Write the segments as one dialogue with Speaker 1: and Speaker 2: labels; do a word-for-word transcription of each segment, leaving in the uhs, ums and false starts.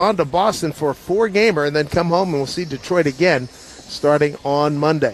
Speaker 1: on to Boston for a four-gamer and then come home and we'll see Detroit again starting on Monday.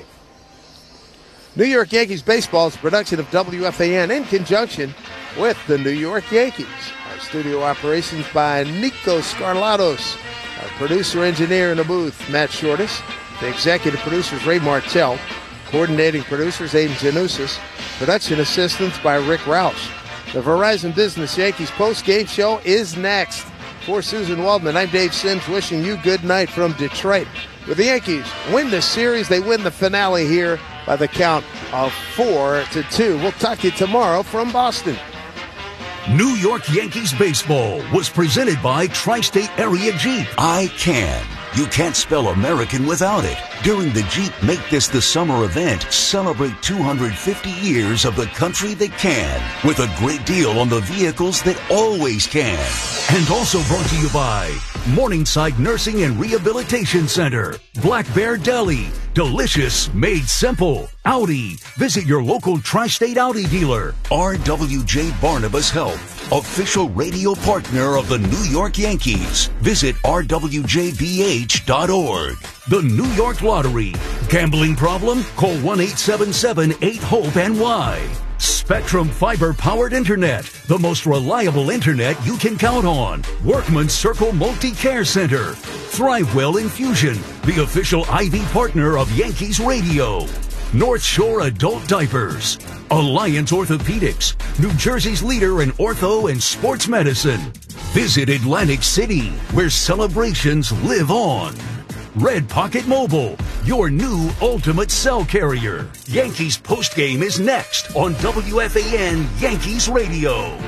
Speaker 1: New York Yankees Baseball is a production of W F A N in conjunction with the New York Yankees. Our studio operations by Nico Scarlatos. Our producer engineer in the booth, Matt Shortis. The executive producers, Ray Martell. Coordinating producers, Aiden Janusis. Production assistance by Rick Roush. The Verizon Business Yankees post-game show is next. For Susan Waldman, I'm Dave Sims wishing you good night from Detroit. With the Yankees win the series, they win the finale here by the count of four to two. We'll talk to you tomorrow from Boston.
Speaker 2: New York Yankees baseball was presented by Tri-State Area Jeep.
Speaker 3: I can. You can't spell American without it. During the Jeep Make This the Summer event, celebrate two hundred fifty years of the country that can, with a great deal on the vehicles that always can.
Speaker 2: And also brought to you by Morningside Nursing and Rehabilitation Center, Black Bear Deli, delicious made simple. Audi, visit your local Tri-State Audi dealer.
Speaker 3: R W J Barnabas Health, official radio partner of the New York Yankees. Visit R W J B H dot org.
Speaker 2: The New York Lottery. Gambling problem? Call one eight seven seven eight hope N Y. Spectrum Fiber-powered Internet, the most reliable Internet you can count on. Workman Circle Multi-Care Center. Thrivewell Infusion, the official I V partner of Yankees Radio. North Shore Adult Diapers. Alliance Orthopedics, New Jersey's leader in ortho and sports medicine. Visit Atlantic City, where celebrations live on. Red Pocket Mobile, your new ultimate cell carrier. Yankees postgame is next on W F A N Yankees Radio.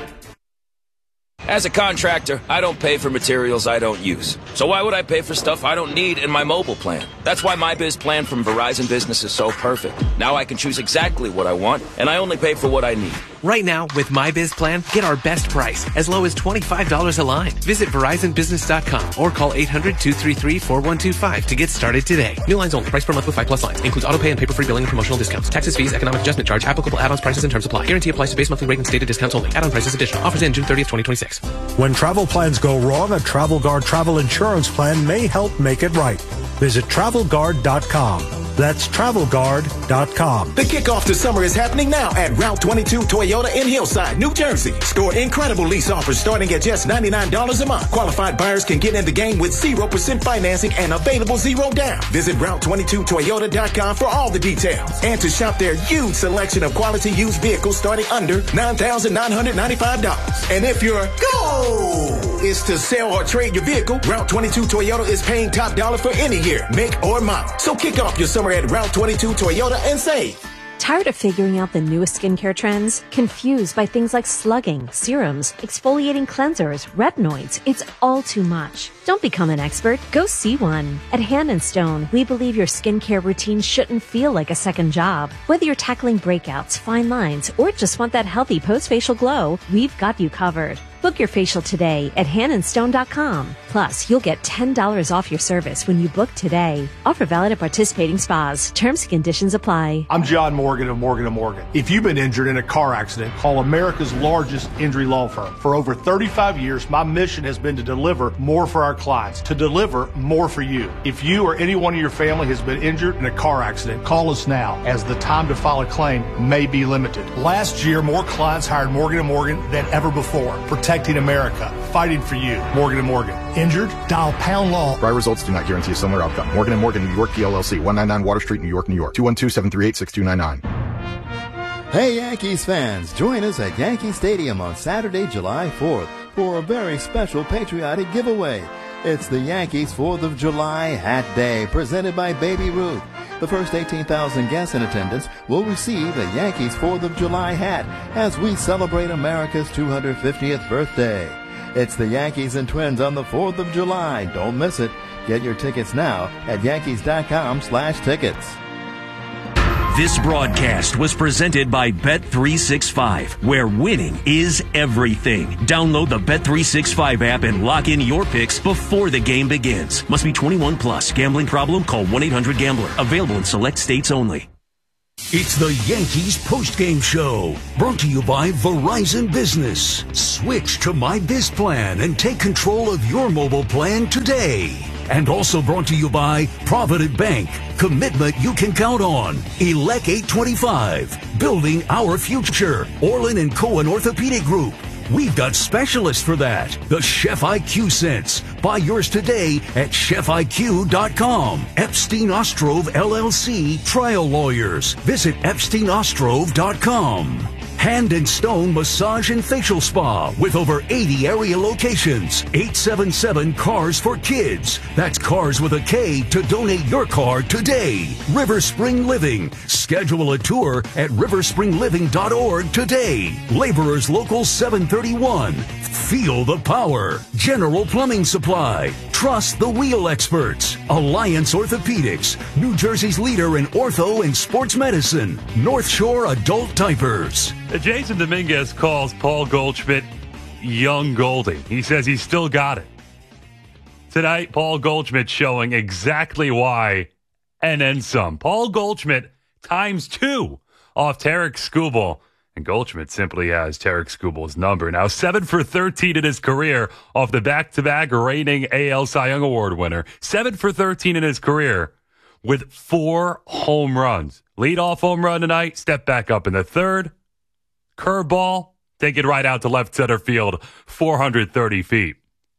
Speaker 4: As a contractor, I don't pay for materials I don't use. So why would I pay for stuff I don't need in my mobile plan? That's why my Biz plan from Verizon Business is so perfect. Now I can choose exactly what I want, and I only pay for what I need.
Speaker 5: Right now, with My Biz plan, get our best price, as low as twenty-five dollars a line. Visit Verizon Business dot com or call eight hundred, two three three, four one two five to get started today. New lines only. Price per month with five plus lines. Includes auto pay and paper-free billing and promotional discounts. Taxes, fees, economic adjustment charge, applicable add-ons, prices, and terms apply. Guarantee applies to base monthly rate and stated discounts only. Add-on prices additional. Offers end June thirtieth, twenty twenty-six.
Speaker 6: When travel plans go wrong, a Travel Guard travel insurance plan may help make it right. Visit travel guard dot com. That's travel guard dot com.
Speaker 7: The kickoff to summer is happening now at Route twenty-two Toyota in Hillside, New Jersey. Score incredible lease offers starting at just ninety-nine dollars a month. Qualified buyers can get in the game with zero percent financing and available zero down. Visit Route twenty-two Toyota dot com for all the details and to shop their huge selection of quality used vehicles starting under nine thousand nine hundred ninety-five dollars. And if your goal is to sell or trade your vehicle, Route twenty-two Toyota is paying top dollar for any year, make, or model. So kick off your summer at Route twenty-two Toyota and save.
Speaker 8: Tired of figuring out the newest skincare trends? Confused by things like slugging, serums, exfoliating cleansers, retinoids? It's all too much. Don't become an expert. Go see one. At Hand and Stone, we believe your skincare routine shouldn't feel like a second job. Whether you're tackling breakouts, fine lines, or just want that healthy post-facial glow, we've got you covered. Book your facial today at hand and stone dot com. Plus, you'll get ten dollars off your service when you book today. Offer valid at participating spas. Terms and conditions apply.
Speaker 9: I'm John Morgan of Morgan and Morgan. If you've been injured in a car accident, call America's largest injury law firm. For over thirty-five years, my mission has been to deliver more for our clients, to deliver more for you. If you or anyone in your family has been injured in a car accident, call us now, as the time to file a claim may be limited. Last year, more clients hired Morgan and Morgan than ever before. Protecting America, fighting for you. Morgan and Morgan. Injured? Dial pound law.
Speaker 10: Prior results do not guarantee a similar outcome. Morgan and Morgan, New York, P L L C, one ninety-nine Water Street, New York, New York. two one two, seven three eight, six two nine nine.
Speaker 11: Hey, Yankees fans, join us at Yankee Stadium on Saturday, July fourth for a very special patriotic giveaway. It's the Yankees fourth of July Hat Day, presented by Baby Ruth. The first eighteen thousand guests in attendance will receive a Yankees fourth of July hat as we celebrate America's two hundred fiftieth birthday. It's the Yankees and Twins on the fourth of July. Don't miss it. Get your tickets now at yankees dot com slash tickets.
Speaker 12: This broadcast was presented by Bet three sixty-five, where winning is everything. Download the Bet three sixty-five app and lock in your picks before the game begins. Must be twenty-one plus. Gambling problem? Call one eight hundred gambler. Available in select states only.
Speaker 2: It's the Yankees postgame show, brought to you by Verizon Business. Switch to My Biz Plan and take control of your mobile plan today. And also brought to you by Provident Bank. Commitment you can count on. Elec eight twenty-five. Building our future. Orlin and Cohen Orthopedic Group. We've got specialists for that. The Chef I Q Sense. Buy yours today at chef I Q dot com. Epstein Ostrov L L C Trial Lawyers. Visit epstein ostrov dot com. Hand and Stone Massage and Facial Spa with over eighty area locations. eight seven seven Cars for Kids. That's Cars with a K to donate your car today. River Spring Living. Schedule a tour at river spring living dot org today. Laborers Local seven thirty-one. Feel the power. General Plumbing Supply. Trust the wheel experts. Alliance Orthopedics. New Jersey's leader in ortho and sports medicine. North Shore Adult Diapers.
Speaker 13: Jason Dominguez calls Paul Goldschmidt young Goldie. He says he's still got it. Tonight, Paul Goldschmidt showing exactly why and then some. Paul Goldschmidt times two off Tarek Skubal. And Goldschmidt simply has Tarek Skubal's number. Now seven for thirteen in his career off the back-to-back reigning A L Cy Young Award winner. seven for thirteen in his career with four home runs. Leadoff home run tonight, step back up in the third. Curveball, take it right out to left center field, four hundred thirty feet.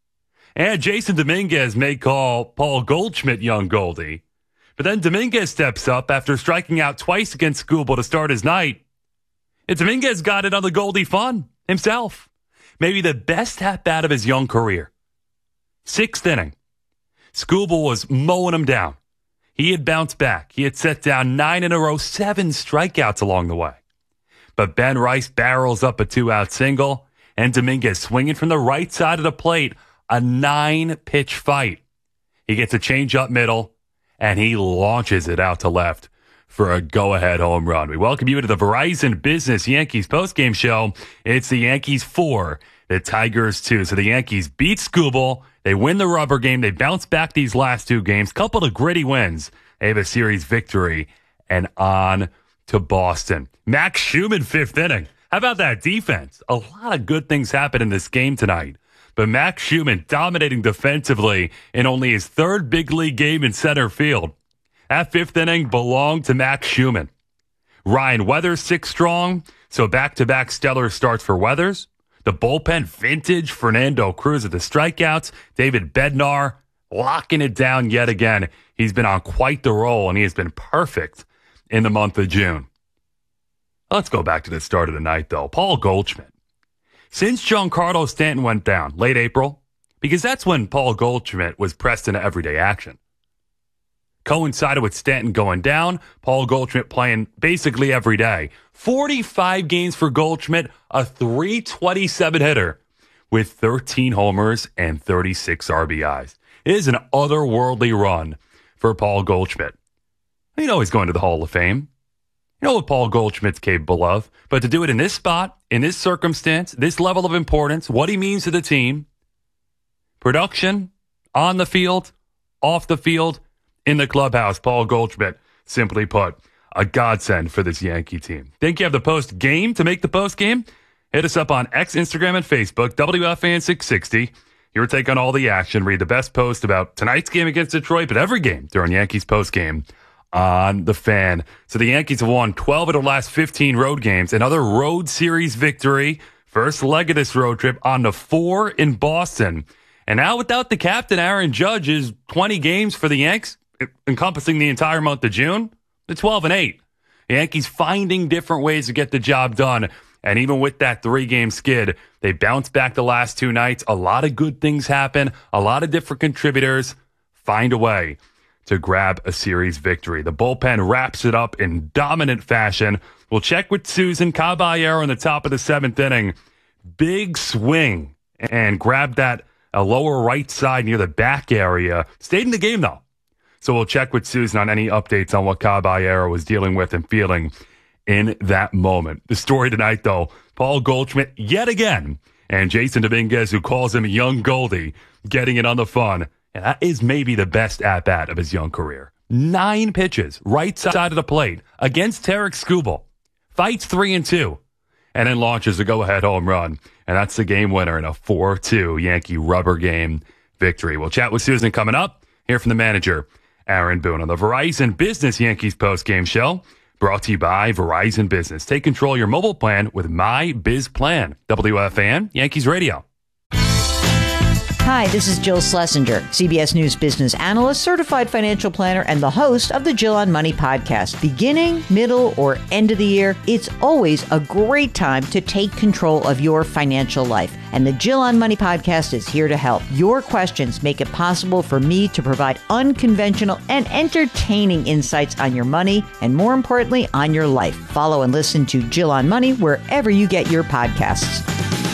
Speaker 13: And Jason Dominguez may call Paul Goldschmidt young Goldie, but then Dominguez steps up after striking out twice against Skubal to start his night. And Dominguez got it on the Goldie fun himself. Maybe the best at-bat of his young career. Sixth inning. Skubal was mowing him down. He had bounced back. He had set down nine in a row, seven strikeouts along the way. But Ben Rice barrels up a two-out single, and Dominguez swinging from the right side of the plate, a nine-pitch fight. He gets a change-up middle, and he launches it out to left for a go-ahead home run. We welcome you to the Verizon Business Yankees postgame show. It's the Yankees four, the Tigers two. So the Yankees beat Skubal. They win the rubber game. They bounce back these last two games. Couple of gritty wins. They have a series victory, and on to Boston. Max Schumann, fifth inning. How about that defense? A lot of good things happen in this game tonight. But Max Schumann dominating defensively in only his third big league game in center field. That fifth inning belonged to Max Schumann. Ryan Weathers, six strong, so back-to-back stellar starts for Weathers. The bullpen, vintage Fernando Cruz at the strikeouts. David Bednar locking it down yet again. He's been on quite the roll, and he has been perfect in the month of June. Let's go back to the start of the night, though. Paul Goldschmidt. Since Giancarlo Stanton went down, late April, because that's when Paul Goldschmidt was pressed into everyday action. Coincided with Stanton going down, Paul Goldschmidt playing basically every day. forty-five games for Goldschmidt, a three twenty-seven hitter with thirteen homers and thirty-six R B Is. It is an otherworldly run for Paul Goldschmidt. You know he's going to the Hall of Fame. You know what Paul Goldschmidt's capable of. But to do it in this spot, in this circumstance, this level of importance, what he means to the team, production, on the field, off the field, in the clubhouse, Paul Goldschmidt, simply put, a godsend for this Yankee team. Think you have the post game to make the post game? Hit us up on X, Instagram, and Facebook, W F A N six sixty. Your take on all the action. Read the best post about tonight's game against Detroit, but every game during Yankees post game on the Fan. So the Yankees have won twelve of their last fifteen road games. Another road series victory. First leg of this road trip on the four in Boston. And now without the captain, Aaron Judge, is twenty games for the Yanks, encompassing the entire month of June. The twelve and eight. The Yankees finding different ways to get the job done. And even with that three-game skid, they bounced back the last two nights. A lot of good things happen. A lot of different contributors find a way to grab a series victory. The bullpen wraps it up in dominant fashion. We'll check with Susan Caballero in the top of the seventh inning. Big swing and grabbed that a lower right side near the back area. Stayed in the game, though. So we'll check with Susan on any updates on what Caballero was dealing with and feeling in that moment. The story tonight, though, Paul Goldschmidt yet again, and Jason Dominguez, who calls him young Goldie, getting it on the fun. And that is maybe the best at-bat of his young career. nine pitches right side of the plate against Tarek Skubal. Fights three and two, and then launches a go-ahead home run. And that's the game winner in a four two Yankee rubber game victory. We'll chat with Susan coming up. Hear from the manager, Aaron Boone, on the Verizon Business Yankees post-game show. Brought to you by Verizon Business. Take control of your mobile plan with My Biz Plan. W F A N, Yankees Radio.
Speaker 14: Hi, this is Jill Schlesinger, C B S News business analyst, certified financial planner, and the host of the Jill on Money podcast. Beginning, middle, or end of the year, it's always a great time to take control of your financial life. And the Jill on Money podcast is here to help. Your questions make it possible for me to provide unconventional and entertaining insights on your money, and more importantly, on your life. Follow and listen to Jill on Money wherever you get your podcasts.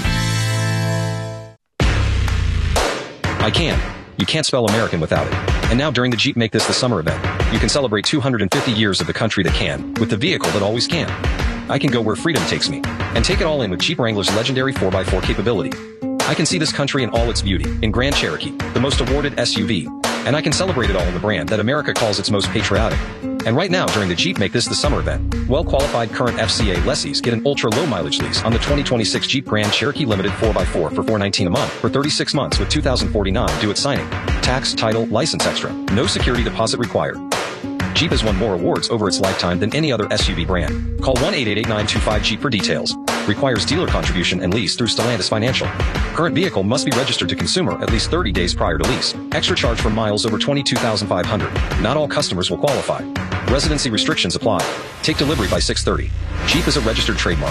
Speaker 15: I can. You can't spell American without it. And now during the Jeep Make This the Summer event, you can celebrate two hundred fifty years of the country that can, with the vehicle that always can. I can go where freedom takes me, and take it all in with Jeep Wrangler's legendary four by four capability. I can see this country in all its beauty, in Grand Cherokee, the most awarded S U V. And I can celebrate it all in the brand that America calls its most patriotic. And right now, during the Jeep Make This the Summer event, well-qualified current F C A lessees get an ultra-low mileage lease on the twenty twenty-six Jeep Grand Cherokee Limited four by four for four hundred nineteen dollars a month for thirty-six months with two thousand forty-nine due at signing. Tax, title, license extra. No security deposit required. Jeep has won more awards over its lifetime than any other S U V brand. Call one eight eight eight nine two five Jeep for details. Requires dealer contribution and lease through Stellantis Financial. Current vehicle must be registered to consumer at least thirty days prior to lease. Extra charge for miles over twenty-two thousand five hundred. Not all customers will qualify. Residency restrictions apply. Take delivery by six thirty. Jeep is a registered trademark.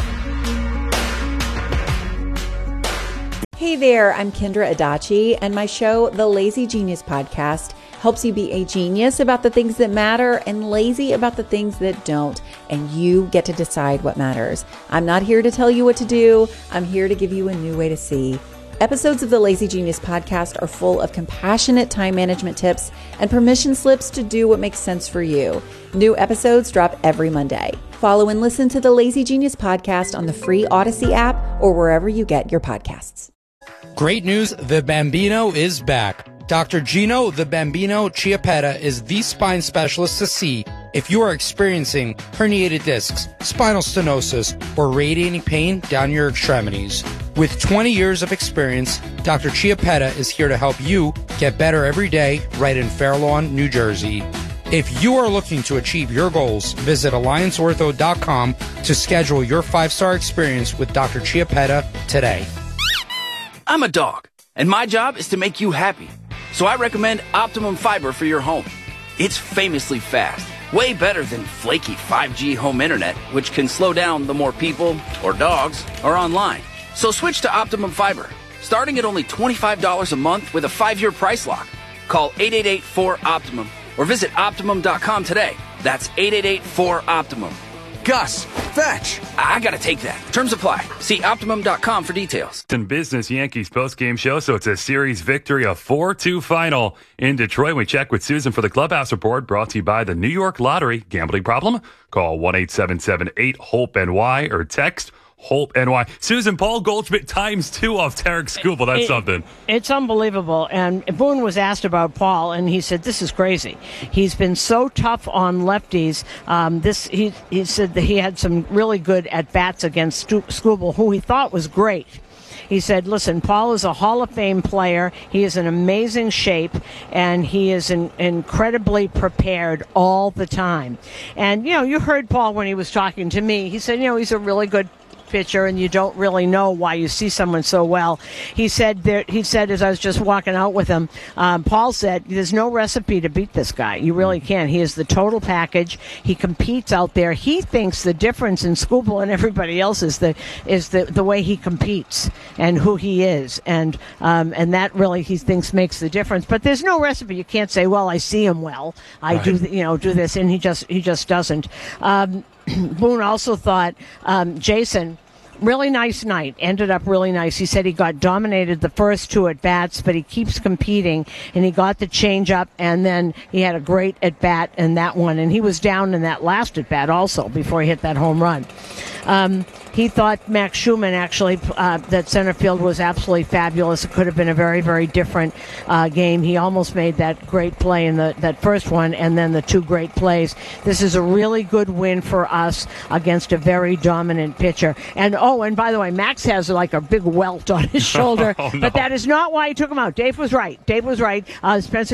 Speaker 16: Hey there, I'm Kendra Adachi, and my show, The Lazy Genius Podcast, helps you be a genius about the things that matter and lazy about the things that don't, and you get to decide what matters. I'm not here to tell you what to do. I'm here to give you a new way to see. Episodes of the Lazy Genius Podcast are full of compassionate time management tips and permission slips to do what makes sense for you. New episodes drop every Monday. Follow and listen to the Lazy Genius Podcast on the free Odyssey app or wherever you get your podcasts.
Speaker 17: Great news, the Bambino is back. Doctor Gino the Bambino Chiappetta is the spine specialist to see if you are experiencing herniated discs, spinal stenosis, or radiating pain down your extremities. With twenty years of experience, Doctor Chiappetta is here to help you get better every day right in Fair Lawn, New Jersey. If you are looking to achieve your goals, visit alliance ortho dot com to schedule your five-star experience with Doctor Chiappetta today.
Speaker 18: I'm a dog, and my job is to make you happy. So I recommend Optimum Fiber for your home. It's famously fast, way better than flaky five G home internet, which can slow down the more people or dogs are online. So switch to Optimum Fiber, starting at only twenty-five dollars a month with a five-year price lock. Call eight eight eight four Optimum or visit optimum dot com today. That's eight eight eight four Optimum. Gus, fetch! I gotta take that. Terms apply. See optimum dot com for details.
Speaker 13: In business Yankees post-game show, so it's a series victory, a four two final in Detroit. We check with Susan for the Clubhouse Report, brought to you by the New York Lottery. Gambling problem? Call one eight seven seven eight HOPE N Y or text HOPE N Y. Susan, Paul Goldschmidt times two off Tarek Skubal. That's
Speaker 19: it,
Speaker 13: something.
Speaker 19: It's unbelievable. And Boone was asked about Paul, and he said, this is crazy. He's been so tough on lefties. Um, this he, he said that he had some really good at-bats against Skubal, who he thought was great. He said, listen, Paul is a Hall of Fame player. He is in amazing shape, and he is in, incredibly prepared all the time. And, you know, you heard Paul when he was talking to me. He said, you know, he's a really good pitcher, and you don't really know why you see someone so well. He said there, he said as I was just walking out with him, um, Paul said, there's no recipe to beat this guy. You really can't. He is the total package. He competes out there. He thinks the difference in Skubal and everybody else is the is the, the way he competes and who he is. And um, and that really he thinks makes the difference. But there's no recipe. You can't say, well, I see him well. I right. do, you know, do this, and he just he just doesn't. Um, Boone also thought um, Jason, really nice night, ended up really nice. He said he got dominated the first two at-bats, but he keeps competing, and he got the change-up, and then he had a great at-bat in that one, and he was down in that last at-bat also before he hit that home run. Um, he thought Max Schumann actually uh, that center field was absolutely fabulous. It could have been a very, very different uh, game. He almost made that great play in the that first one, and then the two great plays. This is a really good win for us against a very dominant pitcher. And oh, and by the way, Max has like a big welt on his shoulder,
Speaker 13: Oh, no.
Speaker 19: but that is not why he took him out. Dave was right. Dave was right. Uh, Spencer